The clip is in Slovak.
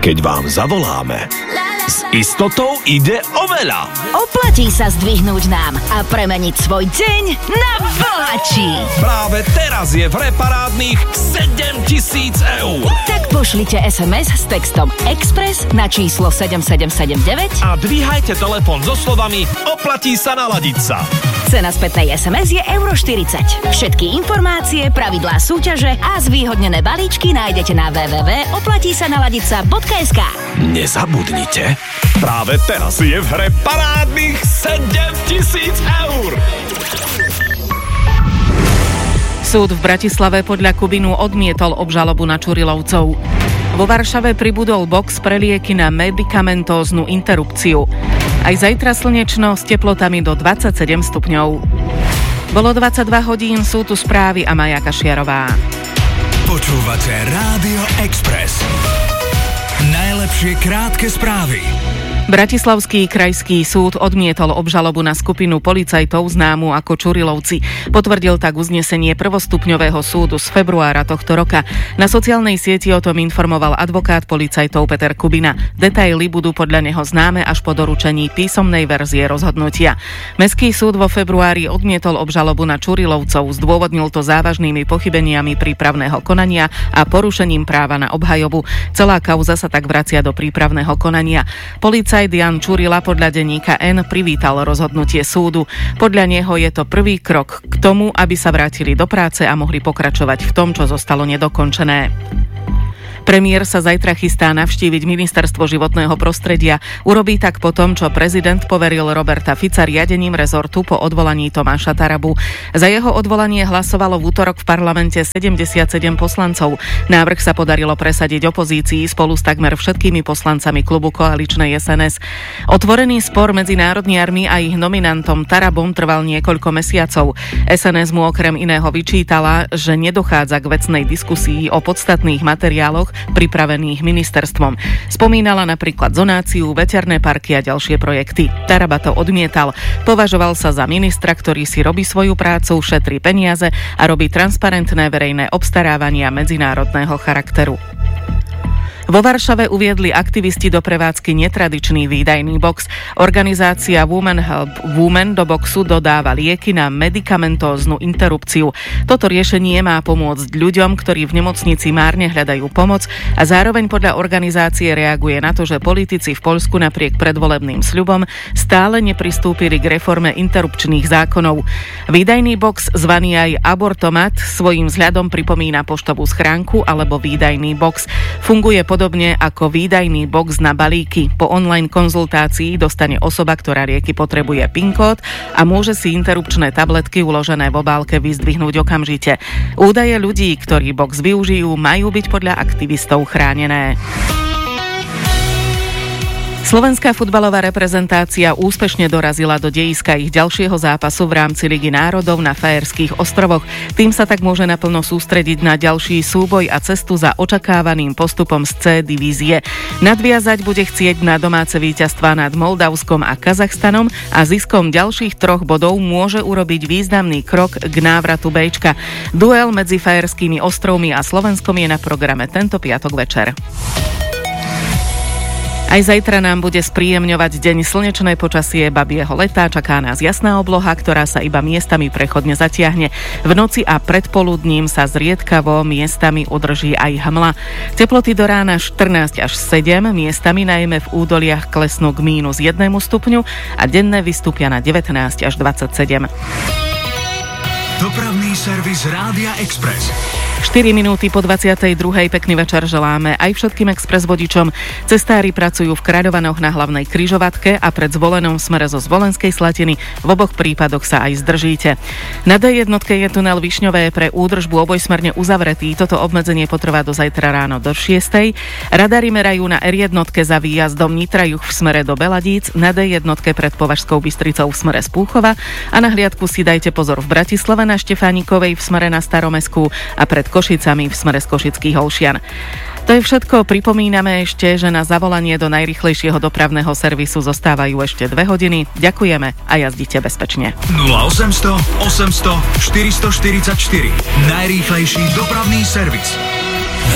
keď vám zavoláme, s istotou ide o veľa. Oplatí sa zdvihnúť nám a premeniť svoj deň na bohatší. Práve teraz je v hre parádnych 7 000 eur. Tak pošlite SMS s textom Express na číslo 7779 a dvíhajte telefón so slovami oplatí sa naladiť sa. Cena spätnej SMS je €40. Všetky informácie, pravidlá súťaže a zvýhodnené balíčky nájdete na www.oplatísanaladica.sk. Nezabudnite, práve teraz je v hre parádnych 7 000 eur. Súd v Bratislave podľa Kubinu odmietol obžalobu na Čurilovcov. Vo Varšave pribudol box pre lieky na medikamentóznu interrupciu. Aj zajtra slnečno s teplotami do 27 stupňov. Bolo 22 hodín, sú tu správy a Maja Kašiarová. Počúvate Rádio Express. Najlepšie krátke správy. Bratislavský krajský súd odmietol obžalobu na skupinu policajtov známu ako Čurilovci. Potvrdil tak uznesenie prvostupňového súdu z februára tohto roka. Na sociálnej sieti o tom informoval advokát policajtov Peter Kubina. Detaily budú podľa neho známe až po doručení písomnej verzie rozhodnutia. Mestský súd vo februári odmietol obžalobu na Čurilovcov, zdôvodnil to závažnými pochybeniami prípravného konania a porušením práva na obhajobu. Celá kauza sa tak vracia do prípravného konania. Policajt Jan Čurila podľa denníka N privítal rozhodnutie súdu. Podľa neho je to prvý krok k tomu, aby sa vrátili do práce a mohli pokračovať v tom, čo zostalo nedokončené. Premiér sa zajtra chystá navštíviť Ministerstvo životného prostredia. Urobí tak po tom, čo prezident poveril Roberta Fica riadením rezortu po odvolaní Tomáša Tarabu. Za jeho odvolanie hlasovalo v útorok v parlamente 77 poslancov. Návrh sa podarilo presadiť opozícii spolu s takmer všetkými poslancami klubu koaličnej SNS. Otvorený spor medzi Národní armí a ich nominantom Tarabom trval niekoľko mesiacov. SNS mu okrem iného vyčítala, že nedochádza k vecnej diskusii o podstatných materiáloch pripravených ministerstvom. Spomínala napríklad zonáciu, veterné parky a ďalšie projekty. Taraba to odmietal. Považoval sa za ministra, ktorý si robí svoju prácu, šetrí peniaze a robí transparentné verejné obstarávania medzinárodného charakteru. Vo Varšave uviedli aktivisti do prevádzky netradičný výdajný box. Organizácia Women Help Women do boxu dodáva lieky na medikamentóznu interrupciu. Toto riešenie má pomôcť ľuďom, ktorí v nemocnici márne hľadajú pomoc a zároveň podľa organizácie reaguje na to, že politici v Poľsku napriek predvolebným sľubom stále nepristúpili k reforme interrupčných zákonov. Výdajný box, zvaný aj abortomat, svojím vzhľadom pripomína poštovú schránku alebo výdajný box. Funguje podobne ako výdajný box na balíky. Po online konzultácii dostane osoba, ktorá lieky potrebuje PIN kód a môže si interrupčné tabletky uložené v obálke vyzdvihnúť okamžite. Údaje ľudí, ktorí box využijú, majú byť podľa aktivistov chránené. Slovenská futbalová reprezentácia úspešne dorazila do dejiska ich ďalšieho zápasu v rámci Ligy národov na Fajerských ostrovoch. Tým sa tak môže naplno sústrediť na ďalší súboj a cestu za očakávaným postupom z C divízie. Nadviazať bude chcieť na domáce víťazstvá nad Moldavskom a Kazachstanom a ziskom ďalších 3 bodov môže urobiť významný krok k návratu Béčka. Duel medzi Fajerskými ostrovmi a Slovenskom je na programe tento piatok večer. Aj zajtra nám bude spríjemňovať deň slnečné počasie babieho leta. Čaká nás jasná obloha, ktorá sa iba miestami prechodne zatiahne. V noci a predpoludním sa zriedkavo miestami udrží aj hmla. Teploty do rána 14 až 7, miestami najmä v údoliach klesnú k -1 stupňu a denné vystúpia na 19 až 27. Dopravný servis Rádia Express. 4 minúty po 22. Pekný večer želáme aj všetkým express vodičom. Cestári pracujú v Kraďovanoch na hlavnej križovatke a pred Zvolenom v smere zo Zvolenskej Slatiny. V oboch prípadoch sa aj zdržíte. Na D1 je tunel Višňové pre údržbu obojsmerne uzavretý. Toto obmedzenie potrvá do zajtra ráno do 6. Radary merajú na R1 za výjazdom Nitra juh v smere do Beladíc, na D1 pred Považskou Bystricou v smere z Púchova a na hliadku si dajte pozor v Bratislave na Štefánikovej v smere na Staromestskú a pred Košicami v smere z Košických Olšian. To je všetko. Pripomíname ešte, že na zavolanie do najrýchlejšieho dopravného servisu zostávajú ešte 2 hodiny. Ďakujeme a jazdite bezpečne. 0800 800 444. Najrýchlejší dopravný servis.